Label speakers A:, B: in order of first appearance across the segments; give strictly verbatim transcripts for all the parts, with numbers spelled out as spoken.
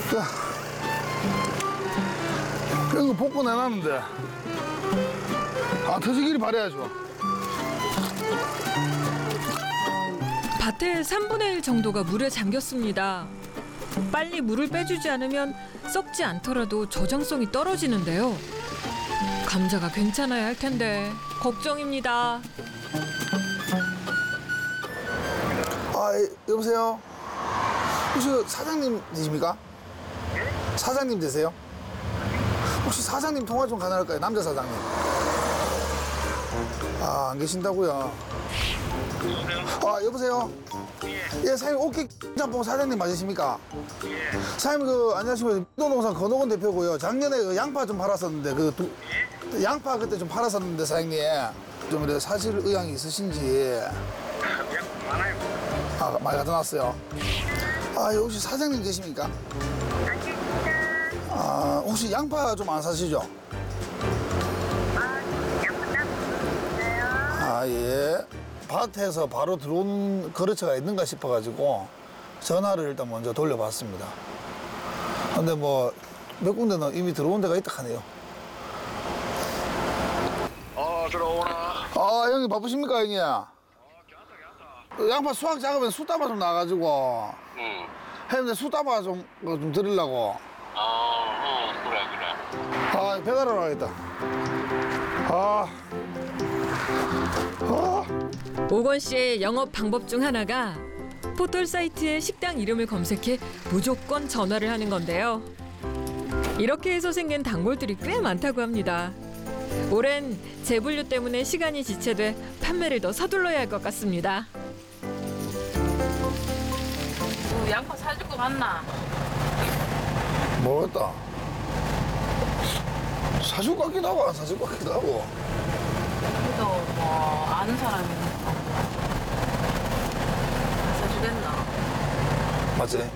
A: 자, 이거 볶고 내놨는데 아 터지기를 바라야죠.
B: 밭의 삼분의 일 정도가 물에 잠겼습니다. 빨리 물을 빼주지 않으면 썩지 않더라도 저장성이 떨어지는데요. 감자가 괜찮아야 할 텐데 걱정입니다.
A: 아 예, 여보세요. 혹시 사장님이십니까? 사장님 되세요? 혹시 사장님 통화 좀 가능할까요? 남자 사장님. 아, 안 계신다고요? 아, 여보세요? 예, 사장님, 오케이 짬뽕 사장님 맞으십니까? 사장님, 그, 안녕하십니까. 농산 건호건 대표고요. 작년에 그 양파 좀 팔았었는데, 그, 두, 양파 그때 좀 팔았었는데, 사장님. 좀 이래 사실 의향이 있으신지.
C: 많아요.
A: 아, 많이 갖다 놨어요. 아, 혹시 사장님 계십니까? 아, 혹시 양파 좀 안 사시죠? 아, 예. 밭에서 바로 들어오는 거래처가 있는가 싶어가지고 전화를 일단 먼저 돌려봤습니다. 근데 뭐 몇 군데는 이미 들어온 데가 있다 하네요.
C: 어, 들어오나?
A: 아, 형님 바쁘십니까, 형님? 양파 수확 작업에 숯다바 좀 나가지고
C: 응.
A: 했는데 숯다바 좀, 뭐 좀 드리려고.
C: 어, 어, 그래, 그래.
A: 아, 배달하러 가겠다. 아. 아.
B: 오건 씨의 영업 방법 중 하나가 포털 사이트에 식당 이름을 검색해 무조건 전화를 하는 건데요. 이렇게 해서 생긴 단골들이 꽤 많다고 합니다. 올해는 재분류 때문에 시간이 지체돼 판매를 더 서둘러야 할 것 같습니다.
D: 어, 양파 사줄 거 맞나?
A: 모르겠다. 사줄 것 같기도 하고 안 사줄 것 같기도 하고.
D: 그래도 뭐 아는 사람이 안 사주겠나?
A: 맞지?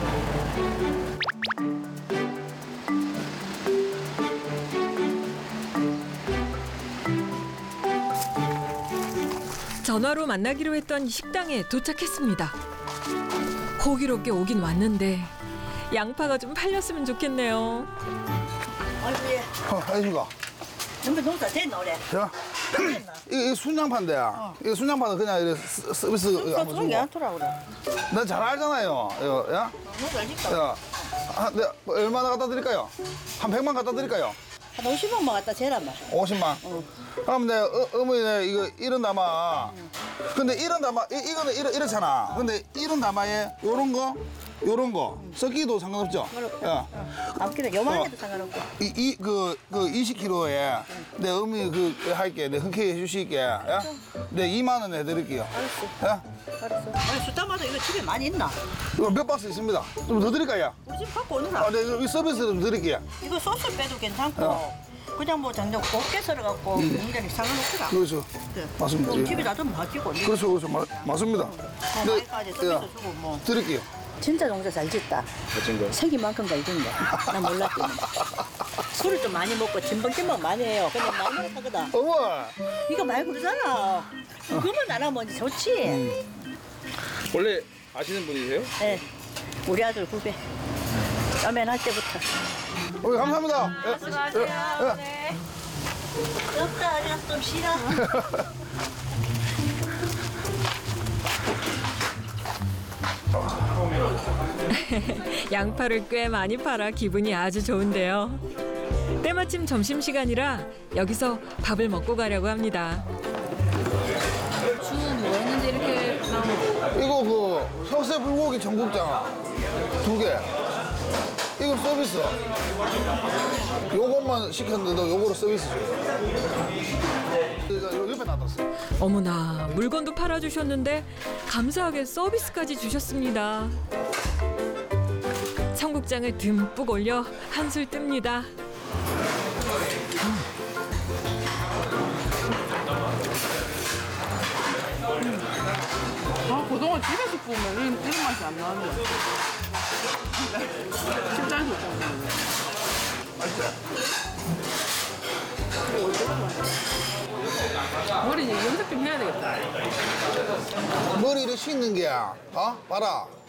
B: 전화로 만나기로 했던 식당에 도착했습니다. 호기롭게 오긴 왔는데 양파가 좀 팔렸으면 좋겠네요.
E: 아이고 예.
A: 어, 안녕하십니까.
E: 전부 농사 됐나 올해?
A: 자, 이게, 이게 순양파인데, 이게 순양파는 그냥 이렇게 서- 서비스 한번
E: 그런 게
A: 주고.
E: 않더라 그래.
A: 난 잘 알잖아요. 이거, 야?
E: 농사 짓다.
A: 야. 한, 네, 뭐 얼마나 갖다 드릴까요? 한 백만 갖다 드릴까요?
E: 한 오십원만 갖다 재라 말.
A: 오십만. 그럼 내 어, 어머니 내 이거 이런 담아. 근데 이런 담아 이, 이거는 이렇, 이렇잖아. 근데 이런 담아에 요런 거, 요런 거 섞기도 상관없죠. 야.
E: 아무튼 요만해도
A: 어.
E: 상관없고.
A: 이이그그 이십 킬로에 내 어머니 그 할게 내 흔쾌히 해주실게. 야? 내 이만 원 해드릴게요.
E: 알았어.
A: 야?
E: 알았어. 아니 숫자마다 이거 집에 많이 있나?
A: 이거 몇 박스 있습니다. 좀 더 드릴까요?
E: 우리 집 갖고 오느라.
A: 아, 네, 이 서비스 좀 드릴게요.
E: 이거 소스 빼도 괜찮고.
A: 어.
E: 그냥 뭐 장장 곱게 썰어갖고 굉장히 상관없더라.
A: 그렇죠.
E: 네.
A: 맞습니다.
E: 그럼
A: 예.
E: 집에 놔두면 맛있고.
A: 그렇죠, 그렇죠. 마, 맞습니다.
E: 뭐
A: 네,
E: 많이까지
A: 야,
E: 서비스 주고 뭐.
A: 드릴게요.
E: 진짜 농사 잘 짓다. 세기만큼 잘 짓는다. 난 몰랐더니. 술을 좀 많이 먹고 진벙진벙 많이 해요. 근데 많이 하거든.
A: 어머,
E: 이거 말 그러잖아. 그거만 안 하면 이제 좋지.
F: 원래 아시는 분이세요?
E: 네. 우리 아들 후배. 라면 할 때부터.
A: 어머니 감사합니다. 예,
D: 수고하세요.
A: 예, 예.
D: 네.
E: 없다, 아니야, 좀 쉬라.
B: 양파를 꽤 많이 팔아 기분이 아주 좋은데요. 때마침 점심시간이라 여기서 밥을 먹고 가려고 합니다.
D: 주 뭐였는데 이렇게 나오고
A: 이거 그 석쇠 불고기 청국장 두 개. 이거 서비스. 요것만 시켰는데도 요거로 서비스 줘요. 요 옆에 놔뒀어.
B: 어머나 물건도 팔아주셨는데 감사하게 서비스까지 주셨습니다. 청국장을 듬뿍 올려 한술 뜹니다.
D: 아, 그동안 집에서 보면 이런, 이런 맛이 안 나는데 식당에서 먹으면 머리 이제 염색 좀 해야 되겠다.
A: 머리를 씻는 게야. 어? 봐라.